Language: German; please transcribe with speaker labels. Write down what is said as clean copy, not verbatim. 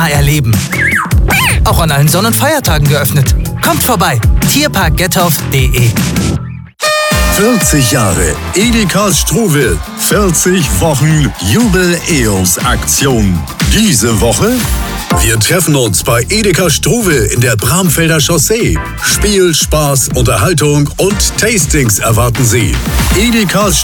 Speaker 1: erleben. Auch an allen Sonn- und Feiertagen geöffnet. Kommt vorbei. Tierpark-Gethoff.de
Speaker 2: 40 Jahre Edeka Struwwel. 40 Wochen Jubiläumsaktion. Diese Woche: wir treffen uns bei Edeka Struwwel in der Bramfelder Chaussee. Spiel, Spaß, Unterhaltung und Tastings erwarten Sie. Edeka